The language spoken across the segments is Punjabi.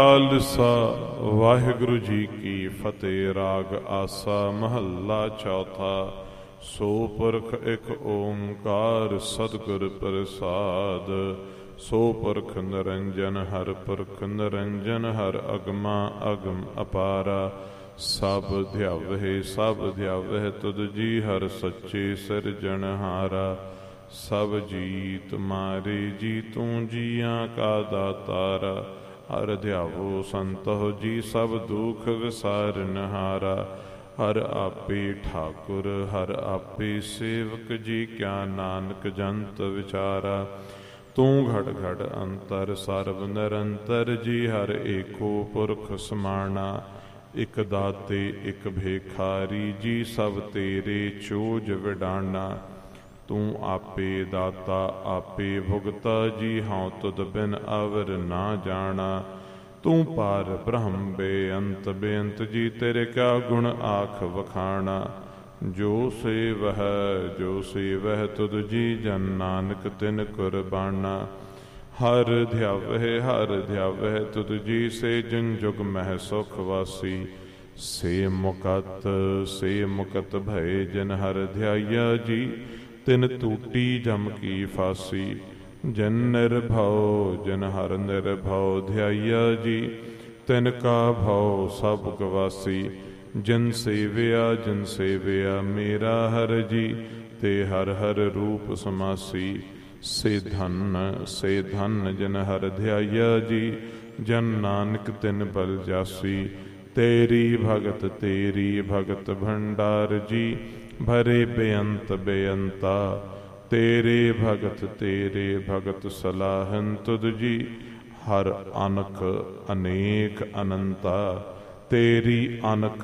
ਖਾਲਸਾ ਵਾਹਿਗੁਰੂ ਜੀ ਕੀ ਫਤਿਹ। ਰਾਗ ਆਸਾ ਮਹੱਲਾ ਚੌਥਾ। ਸੋ ਪੁਰਖ ਇੱਕ ਓੰਕਾਰ ਸਤਿਗੁਰ ਪ੍ਰਸਾਦ। ਸੋ ਪੁਰਖ ਨਿਰੰਜਨ ਹਰਿ ਪੁਰਖ ਨਿਰੰਜਨ ਹਰਿ ਅਗਮਾ ਅਗਮ ਅਪਾਰਾ। ਸਭ ਧਿਆਵਹਿ ਤੁਧ ਜੀ ਹਰਿ ਸੱਚੇ ਸਿਰਜਣਹਾਰਾ। ਸਭ ਜੀ ਤੁਮਾਰੇ ਜੀ ਤੂੰ ਜੀਆਂ ਕਾ ਦਾਤਾਰਾ। ਹਰਿ ਧਿਆਵੋ ਸੰਤੋ ਜੀ ਸਭ ਦੁਖ ਵਿਸਾਰਨਹਾਰਾ। ਹਰਿ ਆਪੇ ਠਾਕੁਰ ਹਰਿ ਆਪੇ ਸੇਵਕ ਜੀ ਕਿਆ ਨਾਨਕ ਜੰਤ ਵਿਚਾਰਾ। ਤੂੰ ਘਟ ਘਟ ਅੰਤਰ ਸਰਬ ਨਿਰੰਤਰ ਜੀ ਹਰਿ ਏਕੋ ਪੁਰਖ ਸਮਾਣਾ। ਇਕ ਦਾਤੇ ਇਕ ਭੇਖਾਰੀ ਜੀ ਸਭ ਤੇਰੇ ਚੋਜ ਵਿਡਾਣਾ। ਤੂੰ ਆਪੇ ਦਾਤਾ ਆਪੇ ਭੁਗਤਾ ਜੀ ਹਉ ਤੁਧ ਬਿਨ ਅਵਰ ਨਾ ਜਾਣਾ। ਤੂੰ ਪਾਰ ਬ੍ਰਹਮ ਬੇਅੰਤ ਬੇਅੰਤ ਜੀ ਤੇਰੇ ਕਿਆ ਗੁਣ ਆਖ ਵਖਾਣਾ। ਜੋ ਸੇਵਹਿ ਤੁਧ ਜੀ ਜਨ ਨਾਨਕ ਤਿਨ ਕੁਰਬਾਨਾ। ਹਰਿ ਧਿਆਵਹਿ ਤੁਧ ਜੀ ਸੇ ਜਿਨ ਜੁਗ ਮਹਿ ਸੁਖ ਵਾਸੀ। ਸੇ ਮੁਕਤ ਭਏ ਜਿਨ ਹਰਿ ਧਿਆਇਆ ਜੀ ਤਿਨ ਟੂਟੀ ਜਮ ਕੀ ਫਾਸੀ। ਜਿਨ ਹਰਿ ਨਿਰਭਉ ਧਿਆਇਆ ਜੀ ਤਿਨ ਕਾ ਭਉ ਸਭ ਗਵਾਸੀ। ਜਿਨ ਸੇਵਿਆ ਮੇਰਾ ਹਰਿ ਜੀ ਤੇ ਹਰਿ ਹਰਿ ਰੂਪ ਸਮਾਸੀ। ਸੇ ਧਨ ਜਿਨ ਹਰਿ ਧਿਆਇਆ ਜੀ ਜਨ ਨਾਨਕ ਤਿਨ ਬਲ ਜਾਸੀ। ਤੇਰੀ ਭਗਤ ਭੰਡਾਰ ਜੀ ਭਰੇ ਬੇਅੰਤ ਬੇਅੰਤਾ। ਤੇਰੇ ਭਗਤ ਸਲਾਹਨ ਤੁਧ ਜੀ ਹਰ ਅਨਕ ਅਨੇਕ ਅਨੰਤਾ। ਤੇਰੀ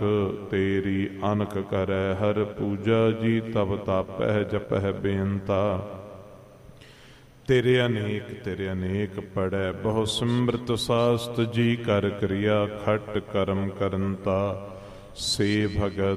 ਅਨਕ ਕਰੈ ਹਰ ਪੂਜਾ ਜੀ ਤਬ ਤਾਪਹਿ ਜਪਹਿ ਬੇਅੰਤਾ। ਤੇਰੇ ਅਨੇਕ ਪੜੈ ਬਹੁ ਸਿਮਰਤ ਸਾਸਤ ਜੀ ਕਰ ਕਿਰਿਆ ਖਟ ਕਰਮ ਕਰੰਤਾ। ਸੇ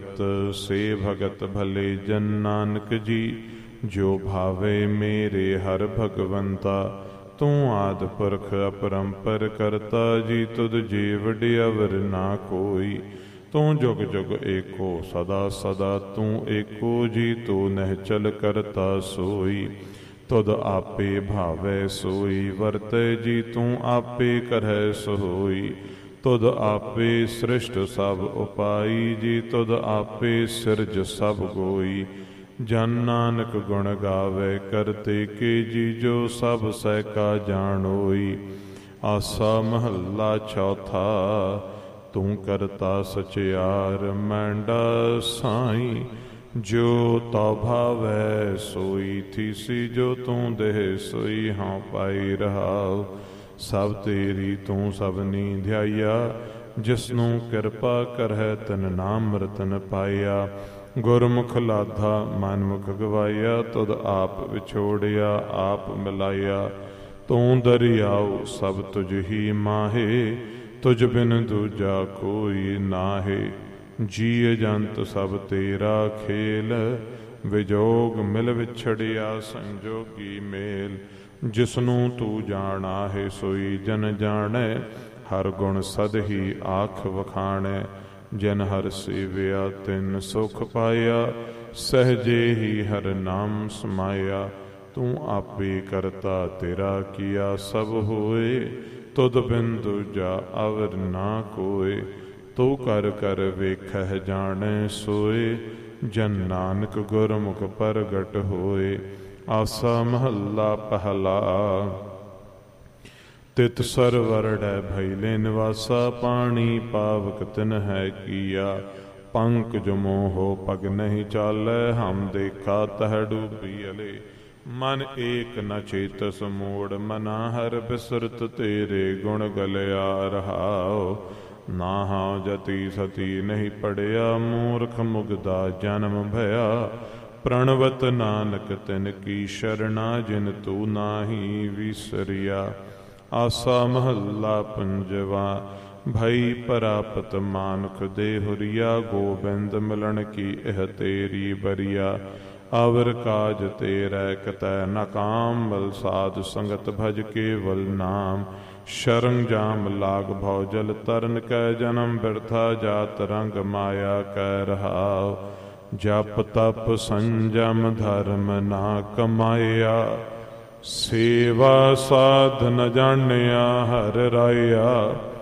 ਭਗਤ ਭਲੇ ਜਨ ਨਾਨਕ ਜੀ ਜੋ ਭਾਵੇ ਮੇਰੇ ਹਰਿ ਭਗਵੰਤਾ। ਤੂੰ ਆਦਿ ਪੁਰਖ ਅਪਰੰਪਰ ਕਰਤਾ ਜੀ ਤੁਧ ਜੀ ਵਡਿਆਵਰ ਨਾ ਕੋਈ। ਤੂੰ ਜੁਗ ਜੁਗ ਏਕੋ ਸਦਾ ਤੂੰ ਏਕੋ ਜੀ ਤੂੰ ਨਿਹਚਲ ਕਰਤਾ ਸੋਈ। ਤੁਧ ਆਪੇ ਭਾਵੈ ਸੋਈ ਵਰਤੈ ਜੀ ਤੂੰ ਆਪੇ ਕਰਹਿ ਸੋਈ। ਤੁਧ ਆਪੇ ਸ੍ਰਿਸ਼ਟ ਸਭ ਉਪਾਈ ਜੀ ਤੁਧ ਆਪੇ ਸਿਰਜ ਸਭ ਗੋਈ। ਜਨ ਨਾਨਕ ਗੁਣ ਗਾਵੇ ਕਰਤੇ ਕੇ ਜੀ ਜੋ ਸਭ ਸਹਿ ਕਾ ਜਾਣੋਈ। ਆਸਾ ਮਹੱਲਾ ਚੌਥਾ। ਤੂੰ ਕਰਤਾ ਸਚਿਆਰ ਮੈਂਡਾ ਸਾਈ। ਜੋ ਤਉ ਭਾਵੈ ਸੋਈ ਥੀਸੀ ਜੋ ਤੂੰ ਦੇਹ ਸੋਈ ਹਉ ਪਾਈ ਰਹਾਉ। ਸਭ ਤੇਰੀ ਤੂੰ ਸਭਨੀ ਧਿਆਇਆ ਜਿਸਨੂੰ ਕਿਰਪਾ ਕਰਹਿ ਤਿਨ ਨਾਮ ਰਤਨ ਪਾਇਆ। ਗੁਰਮੁਖ ਲਾਧਾ ਮਨਮੁਖ ਗਵਾਇਆ ਤੁਧ ਆਪ ਵਿਛੋੜਿਆ ਆਪ ਮਿਲਾਇਆ। ਤੂੰ ਦਰਿਆਉ ਸਭ ਤੁਝ ਹੀ ਮਾਹੇ ਤੁਝ ਬਿਨ ਦੂਜਾ ਕੋਈ ਨਾਹੇ। ਜੀ ਜੰਤ ਸਭ ਤੇਰਾ ਖੇਲ ਵਿਜੋਗ ਮਿਲ ਵਿਛੜਿਆ ਸੰਜੋਗੀ ਮੇਲ। ਜਿਸਨੂੰ ਤੂੰ ਜਾਣਾ ਹੈ ਸੋਈ ਜਨ ਜਾਣੈ ਹਰ ਗੁਣ ਸਦ ਹੀ ਆਖ ਵਖਾਣੈ। ਜਿਨ ਹਰਿ ਸੇਵਿਆ ਤਿਨ ਸੁਖ ਪਾਇਆ ਸਹਜੇ ਹੀ ਹਰਿ ਨਾਮ ਸਮਾਇਆ। ਤੂੰ ਆਪੇ ਕਰਤਾ ਤੇਰਾ ਕੀਆ ਸਭ ਹੋਏ ਤੁਧ ਬਿਨ ਦੂਜਾ ਅਵਰ ਨਾ ਕੋਇ। ਤੂੰ ਕਰ ਕਰ ਵੇਖਹਿ ਜਾਣੈ ਸੋਏ ਜਨ ਨਾਨਕ ਗੁਰਮੁਖ ਪ੍ਰਗਟ ਹੋਏ। ਆਸਾ ਮਹੱਲਾ ਪਹਿਲਾ। ਤਿਤ ਸਰਵਰੜੈ ਭੈਲੇ ਨਿਵਾਸਾ ਪਾਣੀ ਪਾਵਕ ਤਿਨ ਹੈ ਕੀਆ। ਪੰਕਜ ਮੋਹ ਪਗ ਨਹੀਂ ਚਾਲੈ ਹਮ ਦੇਖਾ ਤਹ ਡੂਬੀ ਅਲੇ। ਮਨ ਏਕ ਨ ਚੇਤਸ ਮੋੜ ਮਨਾ ਹਰਿ ਬਿਸਰਤ ਤੇਰੇ ਗੁਣ ਗਲਿਆ ਰਹਾਉ। ਨਾਹੰ ਜਤੀ ਸਤੀ ਨਹੀਂ ਪੜਿਆ ਮੂਰਖ ਮੁਗਦਾ ਜਨਮ ਭਇਆ। ਪ੍ਰਣਵਤ ਨਾਨਕ ਤਿਨ ਕੀ ਸ਼ਰਣਾ ਜਿਨ ਤੂੰ ਨਾਹੀ ਵਿਸਰਿਆ। ਆਸਾ ਮਹੱਲਾ ਪੰਜਵਾ। ਭਈ ਪਰਾਪਤ ਮਾਨੁਖ ਦੇ ਹੁਰੀਆ ਗੋਬਿੰਦ ਮਿਲਣ ਕੀ ਇਹ ਤੇਰੀ ਬਰੀਆ। ਅਵਰ ਕਾਜ ਤੇਰੈ ਕਤੈ ਨ ਕਾਮ ਬਲ ਸਾਧ ਸੰਗਤ ਭਜ ਕੇਵਲ ਨਾਮ। शरंजाम लाग भव जल तरन कै जन्म बिरथा जात रंग माया कै रहाव जप तप संजम धर्म ना कमाया सेवा साध न जानिया हर राया